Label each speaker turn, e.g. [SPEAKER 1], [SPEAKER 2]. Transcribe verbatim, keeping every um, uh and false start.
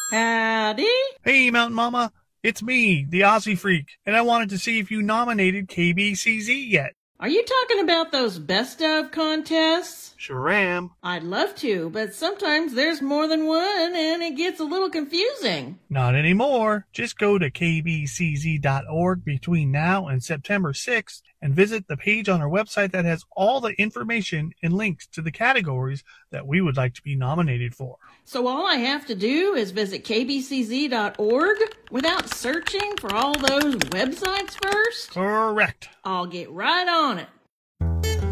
[SPEAKER 1] Howdy.
[SPEAKER 2] Hey, Mountain Mama. It's me, the Aussie Freak, and I wanted to see if you nominated K B C Z yet.
[SPEAKER 1] Are you talking about those best of contests?
[SPEAKER 2] Sure am.
[SPEAKER 1] I'd love to, but sometimes there's more than one and it gets a little confusing.
[SPEAKER 2] Not anymore. Just go to k b c z dot org between now and September sixth and visit the page on our website that has all the information and links to the categories that we would like to be nominated for.
[SPEAKER 1] So all I have to do is visit k b c z dot org without searching for all those websites first?
[SPEAKER 2] Correct.
[SPEAKER 1] I'll get right on it.